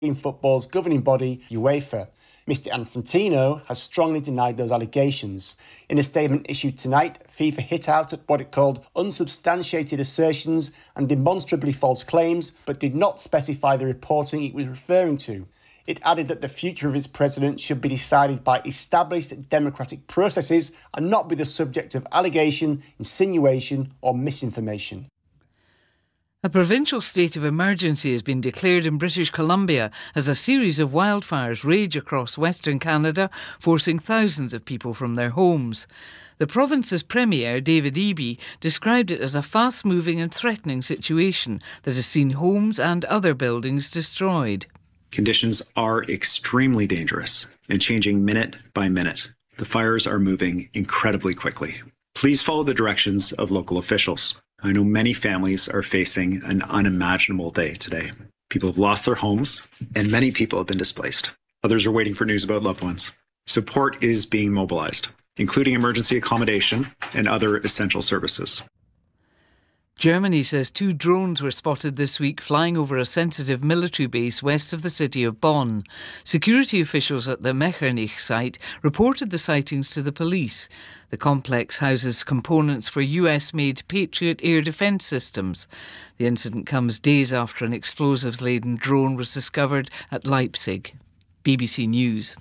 football's governing body, UEFA. Mr. Infantino has strongly denied those allegations. In a statement issued tonight, FIFA hit out at what it called unsubstantiated assertions and demonstrably false claims, but did not specify the reporting it was referring to. It added that the future of its president should be decided by established democratic processes and not be the subject of allegation, insinuation or misinformation. A provincial state of emergency has been declared in British Columbia as a series of wildfires rage across Western Canada, forcing thousands of people from their homes. The province's premier, David Eby, described it as a fast-moving and threatening situation that has seen homes and other buildings destroyed. Conditions are extremely dangerous and changing minute by minute. The fires are moving incredibly quickly. Please follow the directions of local officials. I know many families are facing an unimaginable day today. People have lost their homes, and many people have been displaced. Others are waiting for news about loved ones. Support is being mobilized, including emergency accommodation and other essential services. Germany says 2 drones were spotted this week flying over a sensitive military base west of the city of Bonn. Security officials at the Mechernich site reported the sightings to the police. The complex houses components for US-made Patriot air defence systems. The incident comes days after an explosives-laden drone was discovered at Leipzig. BBC News.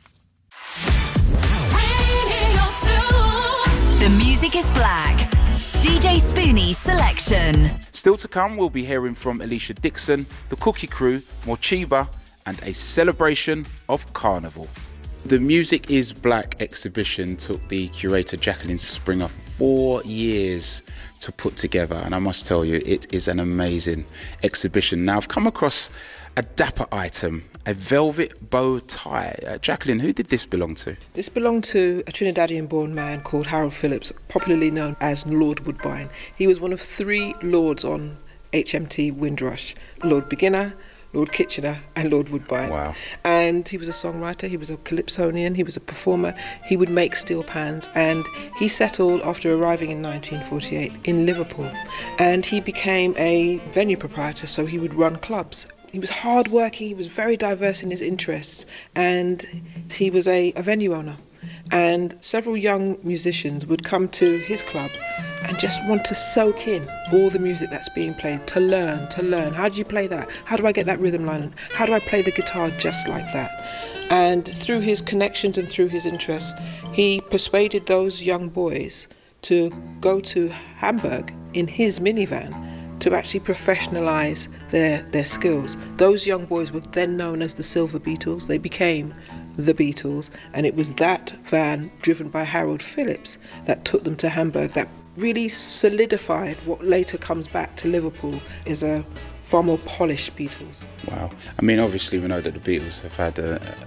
The music is black. DJ Spoonie's selection. Still to come, we'll be hearing from Alicia Dixon, the Cookie Crew, Mochiba, and a celebration of Carnival. The Music is Black exhibition took the curator Jacqueline Springer 4 years to put together, and I must tell you, it is an amazing exhibition. Now, I've come across a dapper item, a velvet bow tie. Jacqueline, who did this belong to? This belonged to a Trinidadian-born man called Harold Phillips, popularly known as Lord Woodbine. He was one of 3 lords on HMT Windrush: Lord Beginner, Lord Kitchener and Lord Woodbine. Wow. And he was a songwriter, he was a calypsonian, he was a performer, he would make steel pans, and he settled after arriving in 1948 in Liverpool. And he became a venue proprietor, so he would run clubs. He was hard-working, he was very diverse in his interests, and he was a venue owner. And several young musicians would come to his club and just want to soak in all the music that's being played, to learn. How do you play that? How do I get that rhythm line? How do I play the guitar just like that? And through his connections and through his interests, he persuaded those young boys to go to Hamburg in his minivan to actually professionalise their skills. Those young boys were then known as the Silver Beatles. They became the Beatles, and it was that van driven by Harold Phillips that took them to Hamburg that really solidified what later comes back to Liverpool as a far more polished Beatles. Wow. I mean, obviously we know that the Beatles have had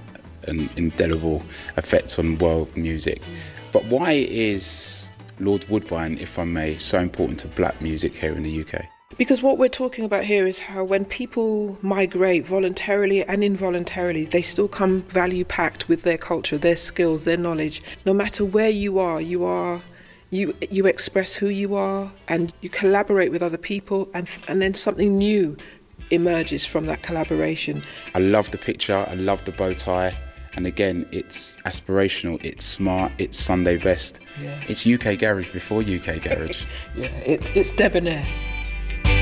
an indelible effect on world music, but why is Lord Woodbine, if I may, so important to black music here in the UK? Because what we're talking about here is how when people migrate voluntarily and involuntarily, they still come value-packed with their culture, their skills, their knowledge. No matter where you are, you express who you are and you collaborate with other people, and then something new emerges from that collaboration. I love the picture, I love the bow tie. And again, it's aspirational, it's smart, it's Sunday best. Yeah. It's UK garage before UK garage. Yeah, it's debonair.